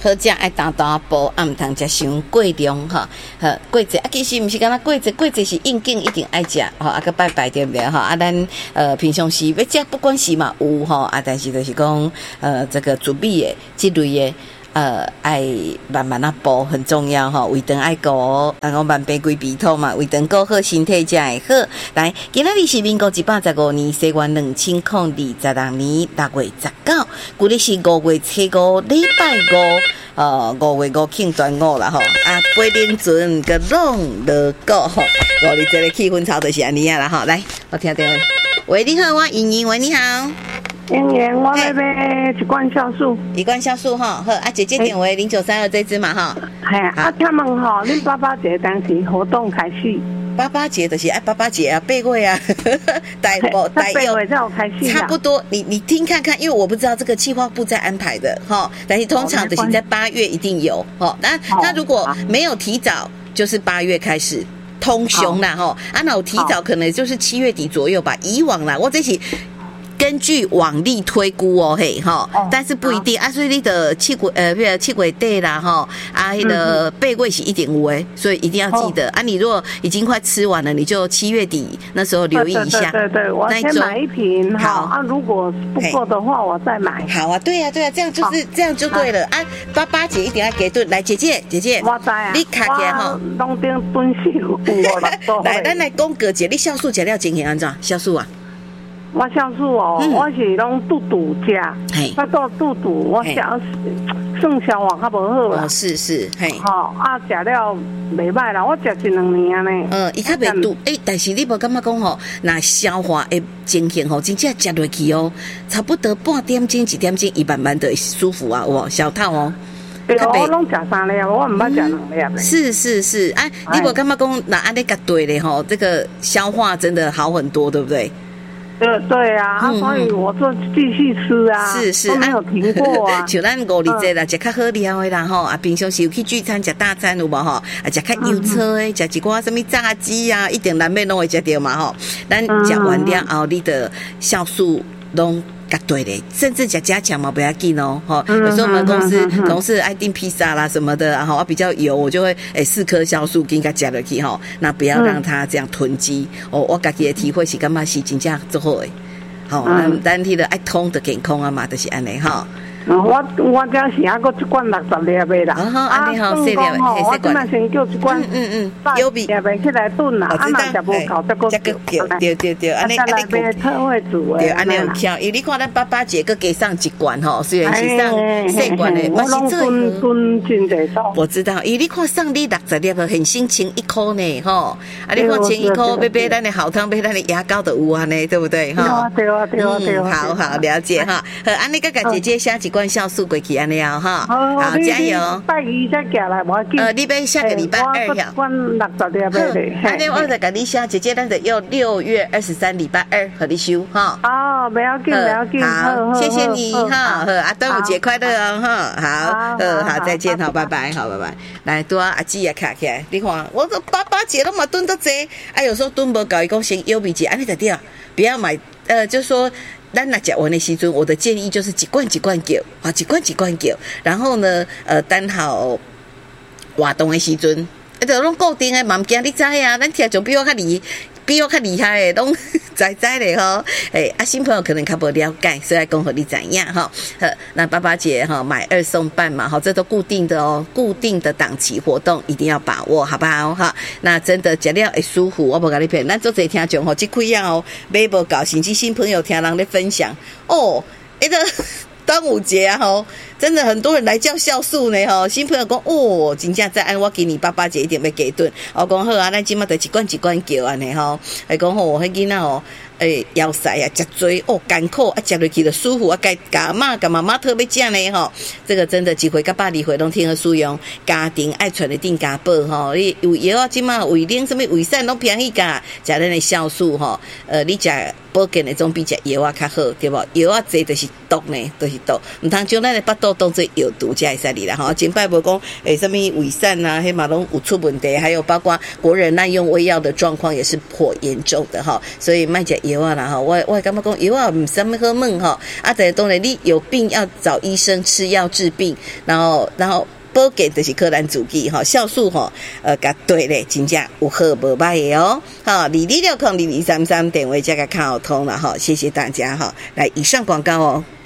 好食爱淡淡薄，啊毋通食伤过量哈。过节啊，其实毋是干那过节是应景一定爱食吼，啊个拜拜对不对哈？啊咱平常时要食不管是嘛有吼，啊但是就是讲这个准备的这类的。爱慢慢啊补很重要哈，胃肠爱顾，然后慢病归鼻痛嘛，胃肠顾好，身体才会好。来，今仔日是民国115年，西元2022年6月19，古日是5月初5，礼拜5。5月5庆端午啦吼，啊，八点准个弄落个吼，5日这个气氛差不多是安尼啊啦吼，来，我听电话，喂，你好，我莹莹，喂，你好。 莹莹，我要买一罐酵素， 哈，好啊，姐姐电话0932这支嘛哈， 系啊，请问吼，恁88节当时活动开始 ，88节就是88节啊，8月啊，大月才有开始，差不多，你听看看，因为我不知道这个企划部在安排的哈，但是通常就是在8月一定有哈，那如果没有提早，就是8月开始。通凶啦吼，啊，那我提早可能就是7月底左右吧，以往啦，我这是。根据往例推估哦，嘿哈，但是不一定啊，所以你的七月底啦哈，啊，那个8月是1.5诶，所以一定要记得啊。你如果已经快吃完了，你就7月底那时候留意一下。 对，我先买一瓶好啊，如果不够的话，我再买。 好啊，对啊，这样就是这样就对了啊。88节一定要给顿，来姐姐， 我知啊， 你卡起来哈， 拢顶蹲死有我来，咱来讲个节，你酵素食了情形安怎？酵素啊？ 我酵素哦，我是拢肚食，我做肚我想算消化较无好啦。 是，嘿。 好啊，食了袂歹啦，我食1-2年呢。 伊较袂肚，但是你无感觉讲吼，那消化的情形吼，真正食落去哦，差不多半点钟、1点钟，伊慢慢的舒服啊，有小套哦。 对，我拢食3粒，我唔捌食2粒。 是啊，你无感觉讲那安尼甲对咧吼，这个消化真的好很多，对不对？ 对啊，所以我就继续吃啊，是都没有停过啊。 像咱5日节啦，食较好料的啦吼，啊，平常时有去聚餐食大餐有无吼？啊，食较油炒的，食一寡什么炸鸡啊，一定难免拢会食到嘛吼。咱食完了后，你的酵素拢。对的，甚至加强嘛不要紧哦，哈。有时候我们同事爱订披萨啦什么的，然后比较油，我就会4颗酵素给它加落去哈，那不要让它这样囤积哦。我自己的体会是感觉是真正做好的，好，咱迄个爱通的健康啊嘛，就是安尼哈。 我这是还佫一罐60粒的啦， 安尼好细粒的， 我今仔先叫一罐， 有味， 起来炖啦，啊，若食无够再佫对，安尼买特惠煮的， 对，安尼有巧，因为你看咱88节佫加上一罐吼，虽然是上细罐的， 我拢炖真济数。 我知道，因为你看上你60粒很心情1箍呢，吼，啊，你看前1箍要买咱的好汤，买咱的牙膏的有安尼，对不对？哈， 对啊， 好了解哈，好，安尼个甲姐姐写一罐酵素过去安尼啊哈，好加油！ 拜2才寄来，无要紧。 你要下个礼拜2呀。 我60粒买安尼我再甲你写，姐姐咱就用6月23礼拜2和你收哈。 哦，不要紧， 好，谢谢你哈，啊，端午节快乐哦哈，好，再见，好，拜拜，好，拜拜。来，拄阿姊也卡起来，你看，我说88节都嘛炖得济，啊，有时候炖无够，伊讲先腰味节，安尼就对啊，不要买，就说。咱那食完的时阵，我的建议就是一罐一罐叫，啊，一罐叫，然后呢，等好活动的时阵，就拢固定的，嘛唔惊你知啊，咱听众比我较厉害的，拢知咧吼。新朋友可能较无了解，所以来讲互你知影吼。那88节哈买2送半嘛，好，这都固定的哦，固定的档期活动一定要把握，好不好哈？那真的食了会舒服，我无甲你骗，咱做侪听众吼，即开啊哦，买无够，甚至新朋友听人咧分享哦，端午节啊吼，真的很多人来叫酵素呢吼，新朋友讲哦，真正在按我给你88节一定要给顿，我讲好啊，咱今麦就一罐一罐叫安尼吼，还讲吼，迄囡仔吼。腰塞啊，食多哦，艰苦啊，食落去就舒服啊，甲妈妈特别食呢吼，这个真的一回甲82回拢听好使用，家庭爱传的定家宝吼，你有药啊，即马胃冷什么胃散拢便宜价，食咱的酵素吼，你食保健的总比食药啊较好，对无？药啊这就是毒呢，都是毒，唔通将咱的腹肚当作药毒才会使哩啦吼。前摆无讲什么胃散啊，迄嘛拢有出问题，还有包括国人滥用胃药的状况也是颇严重的哈。所以卖食药啊啦哈，我感觉讲药啊唔什么好问哈，啊，但是当然你有病要找医生吃药治病，然后保健就是靠咱自己哈，酵素哈，甲对咧，真正有好无歹的哦。好，22602233电话加个卡好通了哈，谢谢大家哈。来，以上广告哦。